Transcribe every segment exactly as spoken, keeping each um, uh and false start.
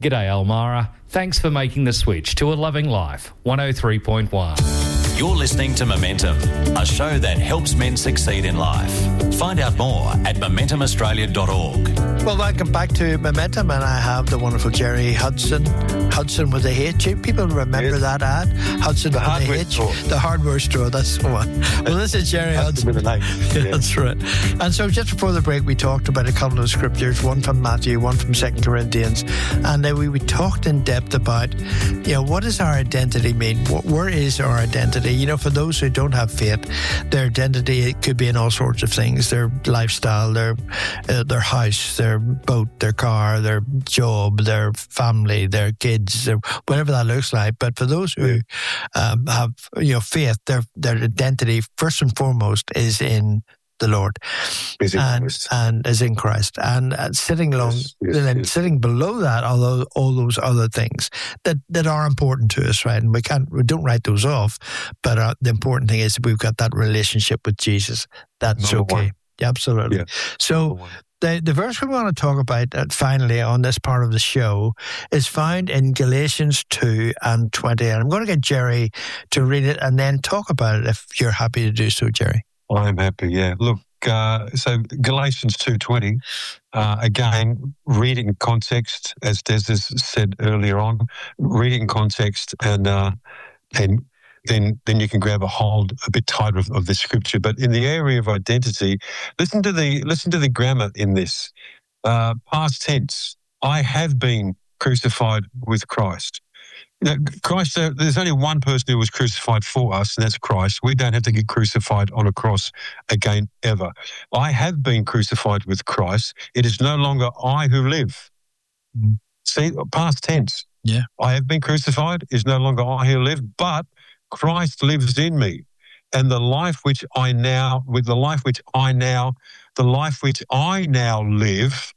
G'day Elmira. Thanks for making the switch to A Loving Life, one oh three point one. You're listening to Momentum, a show that helps men succeed in life. Find out more at momentum australia dot org. Well, welcome back to Momentum, and I have the wonderful Jerry Hudson. Hudson with a H. People remember yes. that ad? Hudson the with a H. Store. The hardware store, that's the one. Well, this is Jerry Hudson. With a name. Yeah, that's right. And so just before the break, we talked about a couple of scriptures, one from Matthew, one from Second Corinthians, and then we, we talked in depth about, you know, what does our identity mean? What, where is our identity? You know, for those who don't have faith, their identity, it could be in all sorts of things: their lifestyle, their uh, their house, their boat, their car, their job, their family, their kids, their, whatever that looks like. But for those who um, have, you know, faith, their their identity first and foremost is in the Lord, is in and, Christ. and is in Christ, and uh, sitting along, yes, yes, and then yes. sitting below that, although all those other things that, that are important to us, right? And we can't, we don't write those off. But uh, the important thing is we've got that relationship with Jesus. That's Number okay. one. Yeah, absolutely. Yeah. So the the verse we want to talk about uh, finally on this part of the show is found in Galatians two and twenty, and I'm going to get Jerry to read it and then talk about it if you're happy to do so, Jerry. I'm happy, yeah. Look, uh, so Galatians two twenty, uh, again, read it in context, as Des has said earlier on. Read it in context, and uh, and then then you can grab a hold a bit tighter of, of the scripture. But in the area of identity, listen to the listen to the grammar in this. Uh, past tense, I have been crucified with Christ. You know, Christ, uh, there's only one person who was crucified for us, and that's Christ. We don't have to get crucified on a cross again, ever. I have been crucified with Christ. It is no longer I who live. Mm. See, past tense. Yeah. I have been crucified. It is no longer I who live, but Christ lives in me. And the life which I now, with the life which I now, the life which I now live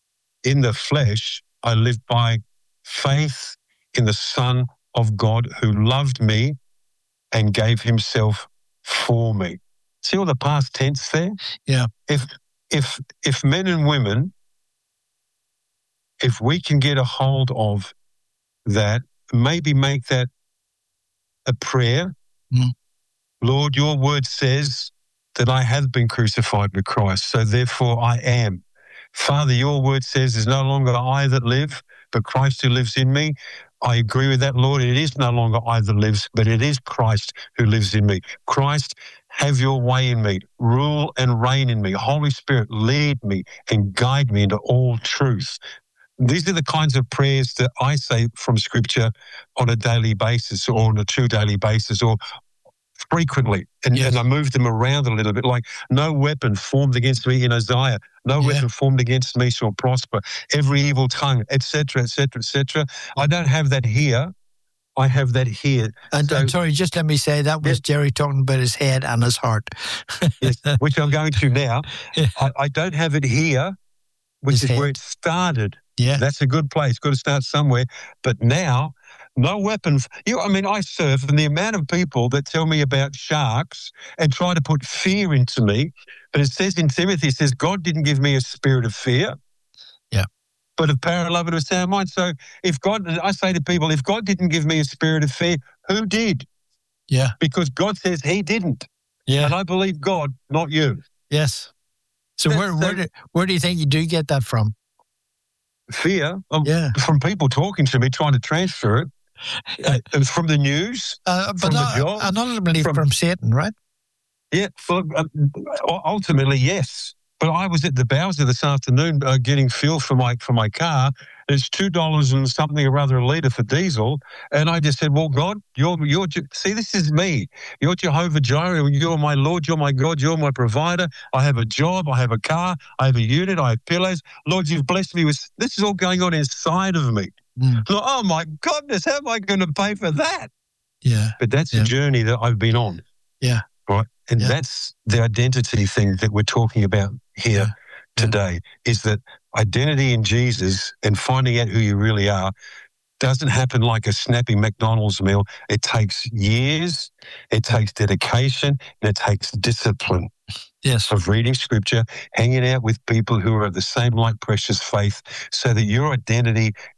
in the flesh, I live by faith in the Son of God who loved me and gave himself for me. See all the past tense there? Yeah. If if if men and women, if we can get a hold of that, maybe make that a prayer. Mm. Lord, your word says that I have been crucified with Christ, so therefore I am. Father, your word says it's no longer I that live, but Christ who lives in me. I agree with that, Lord. It is no longer I that lives, but it is Christ who lives in me. Christ, have your way in me. Rule and reign in me. Holy Spirit, lead me and guide me into all truth. These are the kinds of prayers that I say from Scripture on a daily basis or on a two daily basis or frequently. And, Yes. and I move them around a little bit, like no weapon formed against me in Isaiah, no Yeah. weapon formed against me shall prosper, every evil tongue, et cetera, et cetera, et cetera. I don't have that here. I have that here. And, So- and sorry, just let me say that was Yeah. Jerry talking about his head and his heart. Yes, which I'm going to now. Yeah. I, I don't have it here, which His is where head. it started. Yeah. That's a good place. Got to start somewhere. But now, no weapon. You, I mean, I surf, and the amount of people that tell me about sharks and try to put fear into me. But it says in Timothy, it says, God didn't give me a spirit of fear. Yeah. But of power, love, and of sound mind. So if God, I say to people, if God didn't give me a spirit of fear, who did? Yeah. Because God says he didn't. Yeah. And I believe God, not you. Yes. So That- where where that- do, where do you think you do get that from? Fear um, Yeah. from people talking to me, trying to transfer it. Uh, and from the news. Uh, but From the not, job? and ultimately from, From- Satan, right? Yeah, for, uh, ultimately, yes. But I was at the Bowser this afternoon uh, getting fuel for my for my car. It's two dollars and something or other a litre for diesel, and I just said, "Well, God, you're you're Je- see, this is me. You're Jehovah Jireh. You're my Lord. You're my God. You're my provider. I have a job. I have a car. I have a unit. I have pillows. Lord, you've blessed me with this. Is all going on inside of me. Mm. Like, oh my goodness, how am I going to pay for that? Yeah. But that's Yeah. the journey that I've been on. Yeah. Right. And Yeah. that's the identity thing that we're talking about here Yeah. today, is that identity in Jesus and finding out who you really are doesn't happen like a snappy McDonald's meal. It takes years, it takes dedication, and it takes discipline Yes. of reading scripture, hanging out with people who are of the same like precious faith, so that your identity